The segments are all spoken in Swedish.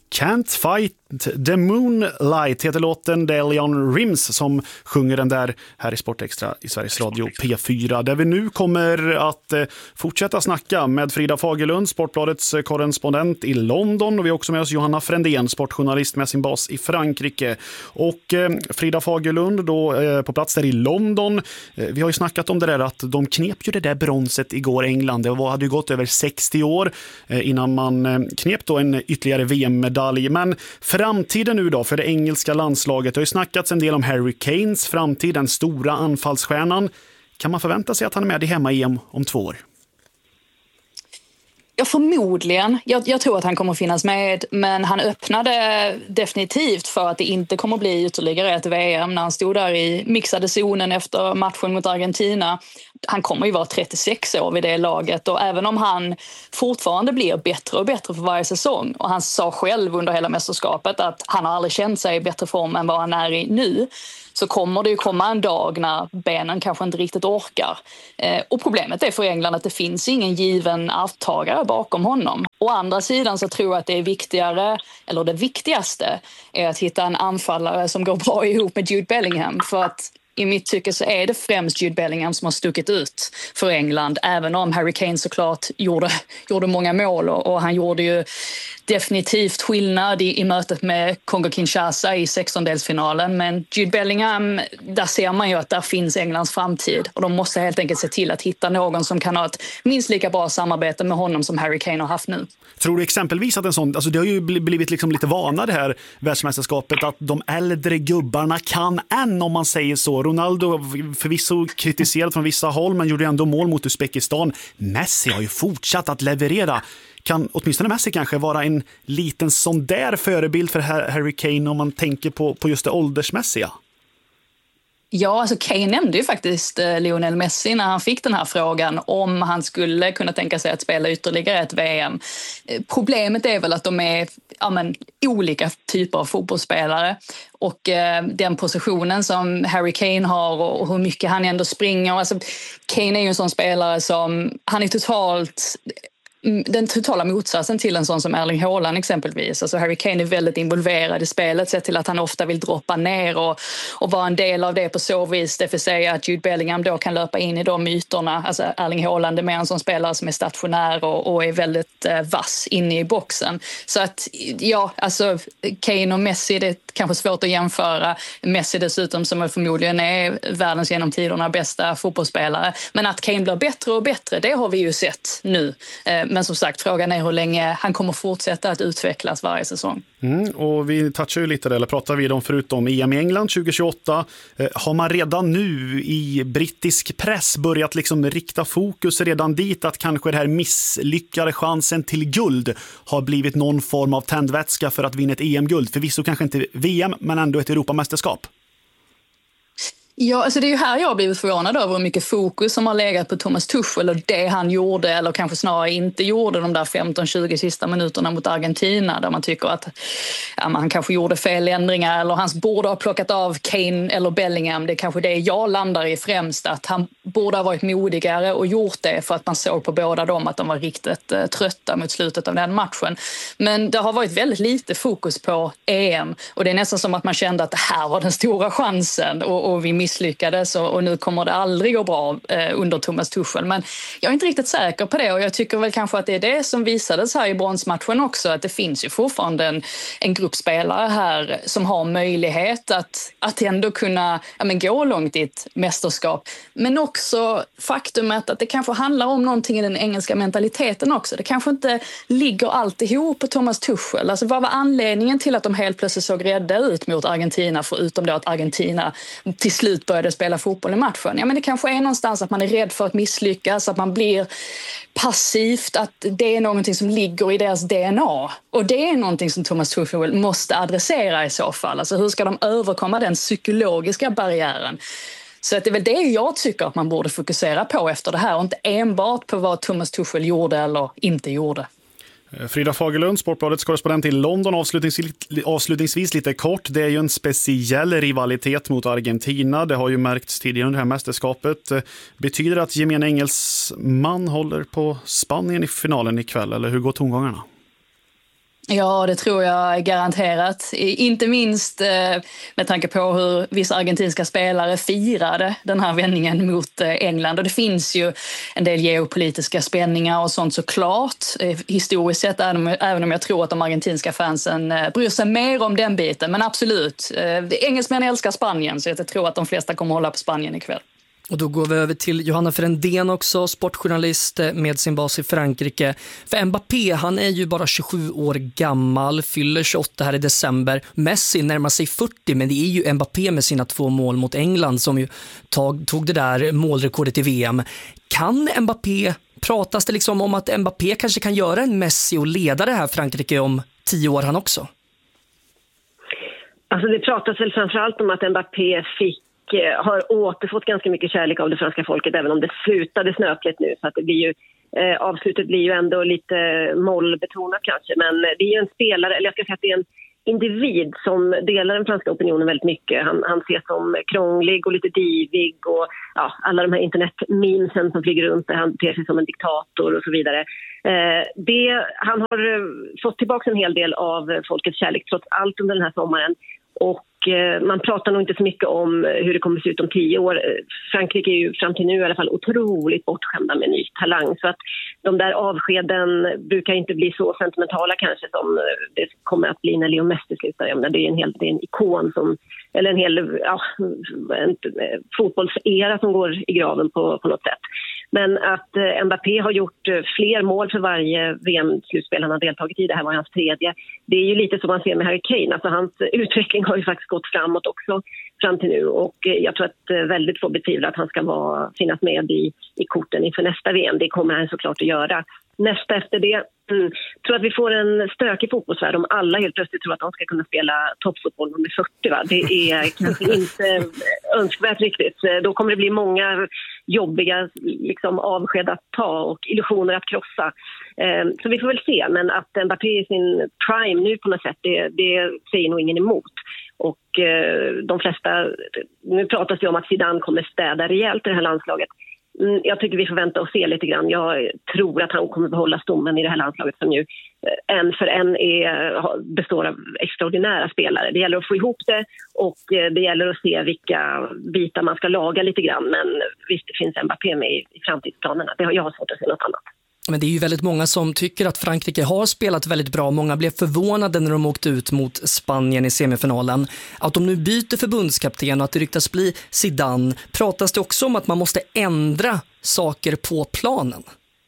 Can't Fight the Moonlight heter låten. Det är Leon Rims som sjunger den där här i Sportextra i Sveriges Radio P4, där vi nu kommer att fortsätta snacka med Frida Fagerlund, Sportbladets korrespondent i London, och vi har också med oss Johanna Frändén, sportjournalist med sin bas i Frankrike. Och Frida Fagerlund då på plats där i London. Vi har ju snackat om det där att de knep ju det där bronset igår, England. Det hade ju gått över 60 år innan man knep då en ytterligare VM-medalj. Men framtiden nu då för det engelska landslaget. Det har ju snackats en del om Harry Kanes framtid, den stora anfallsstjärnan. Kan man förvänta sig att han är med i hemma-EM om 2 år? Ja, förmodligen. Jag tror att han kommer att finnas med, men han öppnade definitivt för att det inte kommer att bli ytterligare ett VM när han stod där i mixade zonen efter matchen mot Argentina. Han kommer ju vara 36 år vid det laget, och även om han fortfarande blir bättre och bättre för varje säsong, och han sa själv under hela mästerskapet att han har aldrig känt sig i bättre form än vad han är i nu, så kommer det ju komma en dag när benen kanske inte riktigt orkar. Och problemet är för England att det finns ingen given arvtagare bakom honom. Å andra sidan så tror jag att det är viktigare, eller det viktigaste, är att hitta en anfallare som går bra ihop med Jude Bellingham. För att i mitt tycke så är det främst Jude Bellingham som har stuckit ut för England, även om Harry Kane såklart gjorde många mål, och han gjorde ju definitivt skillnad i mötet med Kongo-Kinshasa i 16-delsfinalen. Men Jude Bellingham, där ser man ju att där finns Englands framtid, och de måste helt enkelt se till att hitta någon som kan ha ett minst lika bra samarbete med honom som Harry Kane har haft nu. Tror du exempelvis att en sån, alltså det har ju blivit liksom lite vana det här världsmästerskapet, att de äldre gubbarna kan än, om man säger så. Ronaldo förvisso kritiserad från vissa håll, men gjorde ändå mål mot Uzbekistan. Messi har ju fortsatt att leverera. Kan åtminstone Messi kanske vara en liten sån där förebild för Harry Kane om man tänker på just det åldersmässiga? Ja, alltså Kane nämnde ju faktiskt Lionel Messi när han fick den här frågan om han skulle kunna tänka sig att spela ytterligare ett VM. Problemet är väl att de är olika typer av fotbollsspelare, och den positionen som Harry Kane har och hur mycket han ändå springer. Alltså, Kane är ju en sån spelare som han är den totala motsatsen till en sån som Erling Haaland exempelvis. Alltså Harry Kane är väldigt involverad i spelet, sett till att han ofta vill droppa ner och vara en del av det på så vis. Det vill säga att Jude Bellingham då kan löpa in i de ytorna. Alltså Erling Haaland är mer en sån spelare som är stationär och är väldigt vass inne i boxen. Så att ja, alltså Kane och Messi, det är kanske svårt att jämföra. Messi dessutom, som förmodligen är världens genom tiderna bästa fotbollsspelare. Men att Kane blir bättre och bättre, det har vi ju sett nu. Men som sagt, frågan är hur länge han kommer fortsätta att utvecklas varje säsong. Och vi touchar ju lite, eller pratar vi om förutom EM i England 2028. Har man redan nu i brittisk press börjat liksom rikta fokus redan dit, att kanske det här misslyckade chansen till guld har blivit någon form av tändvätska för att vinna ett EM-guld? Förvisso kanske inte VM, men ändå ett Europamästerskap. Ja, alltså det är ju här jag har blivit förvånad över hur mycket fokus som har legat på Thomas Tuchel och det han gjorde, eller kanske snarare inte gjorde, de där 15-20 sista minuterna mot Argentina, där man tycker att han kanske gjorde fel ändringar, eller hans borde ha plockat av Kane eller Bellingham. Det är kanske det jag landar i främst, att han borde ha varit modigare och gjort det, för att man såg på båda dem att de var riktigt trötta mot slutet av den matchen. Men det har varit väldigt lite fokus på EM, och det är nästan som att man kände att det här var den stora chansen, och vi misslyckades, och nu kommer det aldrig gå bra under Thomas Tuchel. Men jag är inte riktigt säker på det, och jag tycker väl kanske att det är det som visades här i bronsmatchen också, att det finns ju fortfarande en grupp spelare här som har möjlighet att ändå kunna gå långt i ett mästerskap. Men också faktumet att det kanske handlar om någonting i den engelska mentaliteten också. Det kanske inte ligger alltihop på Thomas Tuchel. Alltså vad var anledningen till att de helt plötsligt såg rädda ut mot Argentina, förutom då att Argentina till slut började spela fotboll i matchen? Ja, men det kanske är någonstans att man är rädd för att misslyckas, att man blir passivt, att det är någonting som ligger i deras DNA. Och det är någonting som Thomas Tuchel måste adressera i så fall. Alltså hur ska de överkomma den psykologiska barriären? Så att det är väl det jag tycker att man borde fokusera på efter det här, och inte enbart på vad Thomas Tuchel gjorde eller inte gjorde. Frida Fagerlund, Sportbladets korrespondent i London. Avslutningsvis lite kort. Det är ju en speciell rivalitet mot Argentina. Det har ju märkts tidigare under det här mästerskapet. Betyder det att gemene engelsman håller på Spanien i finalen ikväll, eller hur går tongångarna? Ja, det tror jag garanterat. Inte minst med tanke på hur vissa argentinska spelare firade den här vändningen mot England. Och det finns ju en del geopolitiska spänningar och sånt såklart. Historiskt sett, även om jag tror att de argentinska fansen bryr sig mer om den biten. Men absolut, engelsmän älskar Spanien, så jag tror att de flesta kommer hålla på Spanien ikväll. Och då går vi över till Johanna Frändén också, sportjournalist med sin bas i Frankrike. För Mbappé, han är ju bara 27 år gammal, fyller 28 här i december. Messi närmar sig 40, men det är ju Mbappé med sina 2 mål mot England som ju tog det där målrekordet i VM. Kan Mbappé, pratas det liksom om att Mbappé kanske kan göra en Messi och leda det här Frankrike om 10 år han också? Alltså det pratas väl framförallt om att Mbappé har återfått ganska mycket kärlek av det franska folket, även om det slutade snöpligt nu, så att det blir ju avslutet blir ju ändå lite mollbetonat kanske, men det är ju en spelare, eller jag ska säga att det är en individ som delar den franska opinionen väldigt mycket. Han ses som krånglig och lite divig och ja, alla de här internetmemesen som flyger runt där han beter sig som en diktator och så vidare. Han har fått tillbaka en hel del av folkets kärlek trots allt under den här sommaren. Och man pratar nog inte så mycket om hur det kommer se ut om 10 år. Frankrike är ju fram till nu i alla fall otroligt bortskämda med ny talang. Så att de där avskeden brukar inte bli så sentimentala kanske som det kommer att bli när Leo Messi slutar. Jag menar, det är en ikon som, eller en fotbollsera som går i graven på något sätt. Men att Mbappé har gjort fler mål för varje VM-slutspel han har deltagit i, det här var hans 3:e. Det är ju lite som man ser med Harry Kane, alltså hans utveckling har ju faktiskt gått framåt också fram till nu. Och jag tror att väldigt få betvivlar att han ska finnas med i korten inför nästa VM. Det kommer han såklart att göra. Nästa efter det tror att vi får en stökig fotbollsvärld om alla helt plötsligt tror att de ska kunna spela toppfotboll nummer 40. Va? Det är kanske inte önskvärt riktigt. Då kommer det bli många jobbiga avsked att ta och illusioner att krossa. Så vi får väl se, men att Mbappé i sin prime nu på något sätt, det säger nog ingen emot. Och de flesta, nu pratas det om att Zidane kommer städa rejält i det här landslaget. Jag tycker vi får vänta och se lite grann. Jag tror att han kommer behålla stommen i det här landslaget som ju en för en består av extraordinära spelare. Det gäller att få ihop det och det gäller att se vilka bitar man ska laga lite grann. Men visst, det finns Mbappé med i framtidsplanerna. Jag har svårt att se något annat. Men det är ju väldigt många som tycker att Frankrike har spelat väldigt bra. Många blev förvånade när de åkte ut mot Spanien i semifinalen. Att de nu byter förbundskapten och att det ryktas bli Zidane, pratas det också om att man måste ändra saker på planen?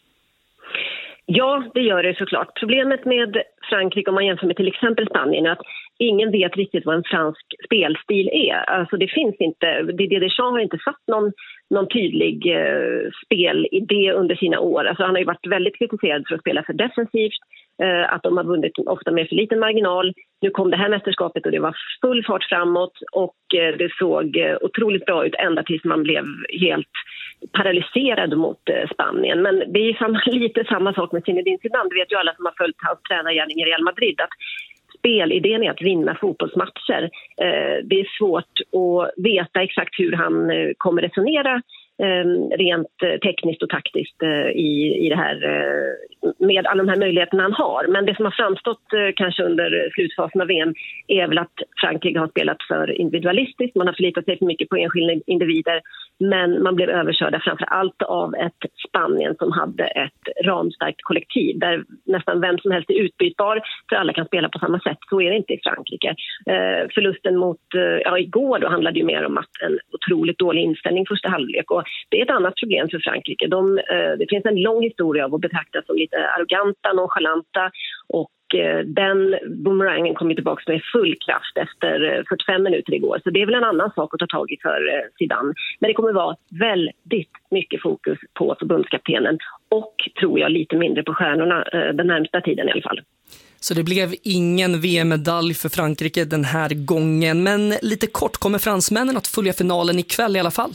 Ja, det gör det såklart. Problemet med Frankrike om man jämför med till exempel Spanien är att ingen vet riktigt vad en fransk spelstil är. Alltså det finns inte, Didier Deschamps har inte satt någon tydlig spelidé under sina år. Alltså han har ju varit väldigt kritiserad för att spela för defensivt, att de har vunnit ofta med för liten marginal. Nu kom det här mästerskapet och det var full fart framåt och det såg otroligt bra ut ända tills man blev helt paralyserad mot Spanien. Men det är ju lite samma sak med Zinedine Zidane. Det vet ju alla som har följt hans tränargärning i Real Madrid att spelidén är att vinna fotbollsmatcher. Det är svårt att veta exakt hur han kommer resonera rent tekniskt och taktiskt i det här med alla de här möjligheterna han har. Men det som har framstått kanske under slutfasen av VM är väl att Frankrike har spelat för individualistiskt. Man har förlitat sig för mycket på enskilda individer, men man blev överkörda framför allt av ett Spanien som hade ett ramstarkt kollektiv där nästan vem som helst är utbytbar för alla kan spela på samma sätt. Så är det inte i Frankrike. Förlusten mot igår då handlade ju mer om att en otroligt dålig inställning första halvlek, och det är ett annat problem för Frankrike. Det finns en lång historia av att betraktas som lite arroganta, nonchalanta, och den boomerangen kom tillbaka med full kraft efter 45 minuter igår. Så det är väl en annan sak att ta tag i för Zidane. Men det kommer vara väldigt mycket fokus på förbundskaptenen och tror jag lite mindre på stjärnorna den närmsta tiden i alla fall. Så det blev ingen VM-medalj för Frankrike den här gången. Men lite kort, kommer fransmännen att följa finalen ikväll i alla fall?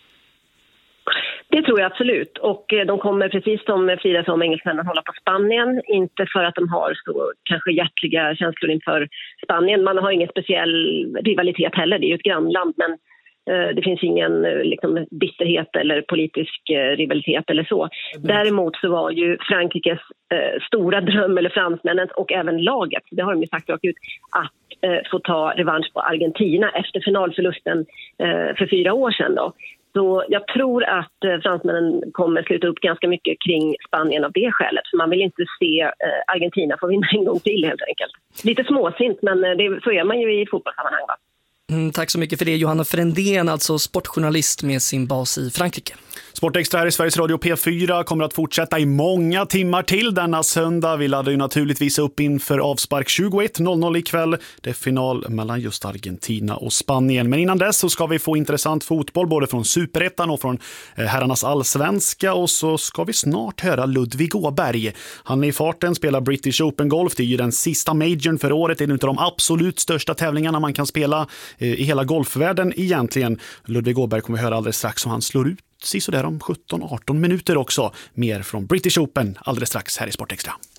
Det tror jag absolut, och de kommer precis som Frida som engelsmännen hålla på Spanien, inte för att de har så kanske hjärtliga känslor inför Spanien. Man har ingen speciell rivalitet heller, det är ju ett grannland, men Det finns ingen liksom, bitterhet eller politisk rivalitet eller så. Däremot så var ju Frankrikes stora dröm, eller fransmännens och även laget, det har de ju sagt rakt ut, att få ta revansch på Argentina efter finalförlusten för 4 år sedan då. Så jag tror att fransmännen kommer sluta upp ganska mycket kring Spanien av det skälet. För man vill inte se Argentina få vinna en gång till helt enkelt. Lite småsint, men så är man ju i fotbollssammanhang, va? Tack så mycket för det, Johanna Frändén, alltså sportjournalist med sin bas i Frankrike. Sportextra här i Sveriges Radio P4 kommer att fortsätta i många timmar till denna söndag. Vi laddar ju naturligtvis upp inför avspark 21.00 ikväll. Det är final mellan just Argentina och Spanien. Men innan dess så ska vi få intressant fotboll både från Superettan och från herrarnas allsvenska. Och så ska vi snart höra Ludvig Åberg. Han är i farten, spelar British Open Golf. Det är ju den sista majorn för året. Det är en av de absolut största tävlingarna man kan spela i hela golfvärlden egentligen. Ludvig Åberg kommer vi höra alldeles strax som han slår ut så där om 17-18 minuter också. Mer från British Open alldeles strax här i Sportextra.